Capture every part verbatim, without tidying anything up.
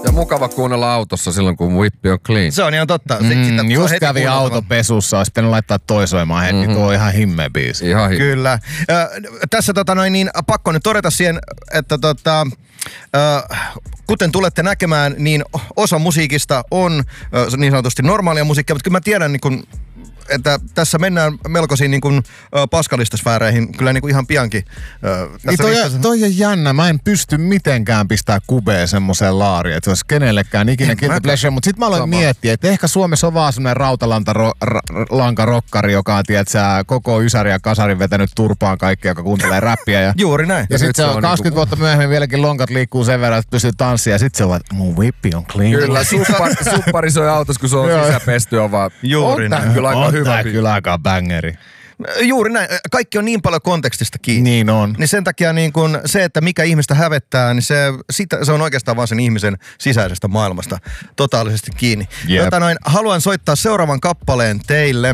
Ja mukava kuunnella autossa silloin, kun whippi on clean. Se on ihan totta. Mm, Sitä just kävi autopesussa, olisi pitänyt laittaa toisoimaan heti. Mm-hmm. Tuo on ihan himmeä biisi. Ihan himmeä. Kyllä. Äh, tässä tota noin, niin, pakko nyt todeta siihen, että tota, äh, kuten tulette näkemään, niin osa musiikista on äh, niin sanotusti normaalia musiikkia, mutta kyllä mä tiedän niin kun, että tässä mennään melkoisiin niin kuin, paskalistasfääreihin kyllä niin kuin ihan piankin. Niin toi, riittäisi... toi on jännä. Mä en pysty mitenkään pistää kubea semmoiseen laariin, että se olisi kenellekään ikinä guilty pleasure. Mutta sit mä aloin Sama. miettiä, että ehkä Suomessa on vaan semmoinen rautalankarokkari, joka on tiedätkö, koko Ysäri ja Kasarin vetänyt turpaan kaikki, joka kuuntelee räppiä. Ja, Juuri näin. Ja, ja sit se on kaksikymmentä niinku... vuotta myöhemmin vieläkin lonkat liikkuu sen verran, että pystyy tanssimaan. Ja sit se on vaan, että mun whippi on clean. Kyllä, suppari, suppari soi autossa, kun se on sisäpesty, on vaan. Juuri näin. Kyllä aika hyvä. Tää kyllä aika bangeri. Juuri näin. Kaikki on niin paljon kontekstista kiinni. Niin on. Niin sen takia niin kun se, että mikä ihmistä hävettää, niin se, sitä, se on oikeastaan vaan sen ihmisen sisäisestä maailmasta totaalisesti kiinni. Yep. Jota noin, haluan soittaa seuraavan kappaleen teille.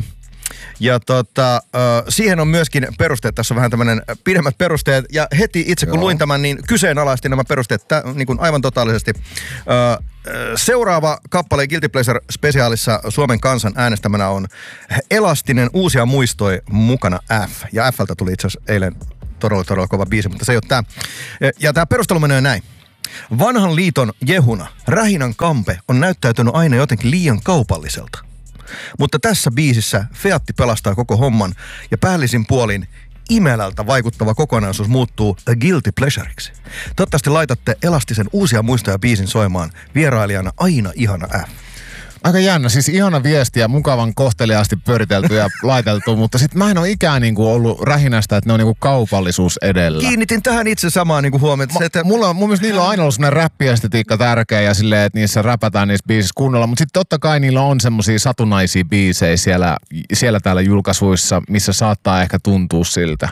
Ja tota, äh, siihen on myöskin perusteet. Tässä on vähän tämmönen pidemmät perusteet. Ja heti itse kun Joo. luin tämän, niin kyseenalaistin nämä perusteet tä, niin kuin aivan totaalisesti. Äh, Seuraava kappale Guilty Pleasure-spesiaalissa Suomen kansan äänestämänä on Elastinen uusia muistoi mukana F. Ja F:ltä tuli itse asiassa eilen todella, todella kova biisi, mutta se ei ole tää. Ja tää perustelu menee näin. Vanhan liiton jehuna Rähinän kampe on näyttäytynyt aina jotenkin liian kaupalliselta. Mutta tässä biisissä Featti pelastaa koko homman ja päällisin puolin imelältä vaikuttava kokonaisuus muuttuu a guilty pleasureiksi. Toivottavasti laitatte Elastisen uusia muistoja biisin soimaan vierailijana aina ihana F. Aika jännä, siis ihana viesti ja mukavan kohteliaasti pyöritelty ja laiteltu, mutta sit mä en ole ikään niinku ollut rähinästä, että ne on niinku kaupallisuus edellä. Kiinnitin tähän itse samaan niinku huomiota. Ma, että... Mulla on, mun mielestä niillä on aina ollut semmoinen räppiestetiikka tärkeä ja silleen, että niissä räpätään niissä biisissä kunnolla, mutta sitten totta kai niillä on semmosia satunnaisia biisejä siellä, siellä täällä julkaisuissa, missä saattaa ehkä tuntua siltä.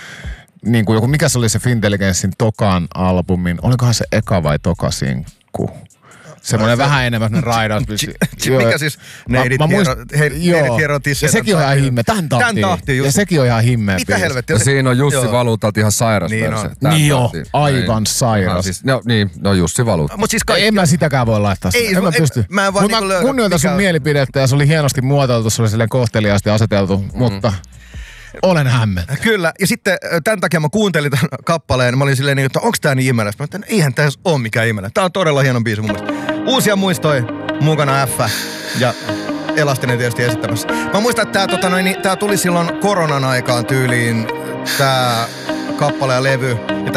Niin kuin joku, mikä se oli se Fintelligenssin tokan albumin, olikohan se eka vai toka sinkku? Semmoinen vähän enemmän raidaus. Mikä siis? Neidit hierotis. Ja sekin on ihan himmeä. Tän tahtiin. Ja sekin on ihan himmeä. Mitä helvettiä? Ja siinä on Jussi Valuutalta ihan sairas perse. Niin joo, aivan sairas. Siis, no niin, no Jussi Valuuta. Mut siis kaikki... En mä sitäkään voi laittaa. Ei, en mä pysty. Mä en vaan niinku löydä. Kunnioitan sun mielipidettä ja se oli hienosti muotoiltu, se oli silleen kohteliaasti aseteltu, mutta... Olen hämmentä. Kyllä, ja sitten tämän takia mä kuuntelin tämän kappaleen, mä olin silleen niin, että onks tää niin imelä? Mä ajattelin, eihän tää ole mikään imelä. Tää on todella hieno biisi mun mielestä. Uusia muistoi, mukana F ja Elastinen tietysti esittämässä. Mä muistan, että tää, tota noin, tää tuli silloin koronan aikaan tyyliin, tää kappale ja levy. Ja